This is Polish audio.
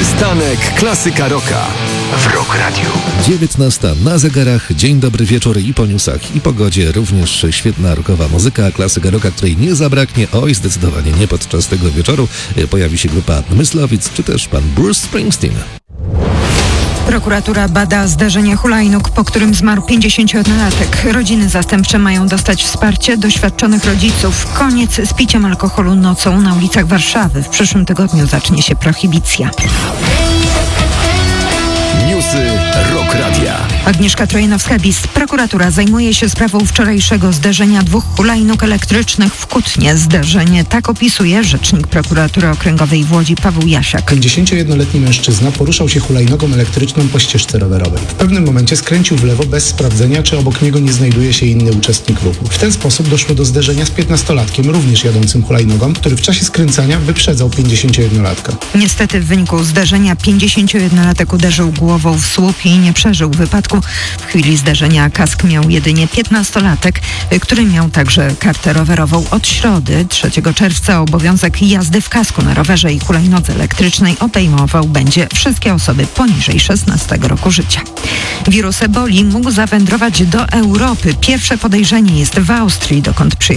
Przystanek Klasyka Rocka w Rock Radio. 19 na zegarach, dzień dobry wieczór i po newsach i pogodzie również świetna rockowa muzyka, Klasyka Rocka, której nie zabraknie, oj zdecydowanie nie podczas tego wieczoru. Pojawi się grupa Myslowic czy też pan Bruce Springsteen. Prokuratura bada zdarzenie hulajnóg, po którym zmarł 51-latek. Rodziny zastępcze mają dostać wsparcie doświadczonych rodziców. Koniec z piciem alkoholu nocą na ulicach Warszawy. W przyszłym tygodniu zacznie się prohibicja. Newsy Rock Radia. Agnieszka Trojanowska-Bis. Prokuratura zajmuje się sprawą wczorajszego zderzenia dwóch hulajnóg elektrycznych w Kutnie. Zdarzenie tak opisuje rzecznik prokuratury okręgowej w Łodzi Paweł Jasiak. 51-letni mężczyzna poruszał się hulajnogą elektryczną po ścieżce rowerowej. W pewnym momencie skręcił w lewo bez sprawdzenia, czy obok niego nie znajduje się inny uczestnik ruchu. W ten sposób doszło do zderzenia z 15-latkiem, również jadącym hulajnogą, który w czasie skręcania wyprzedzał 51-latka. Niestety w wyniku zderzenia 51-latek uderzył głową w słup i nie przeżył wypadku. W chwili zderzenia kask miał jedynie 15-latek, który miał także kartę rowerową. Od środy 3 czerwca obowiązek jazdy w kasku na rowerze i hulajnodze elektrycznej obejmował będzie wszystkie osoby poniżej 16 roku życia. Wirus eboli mógł zawędrować do Europy. Pierwsze podejrzenie jest w Austrii, dokąd przyjechał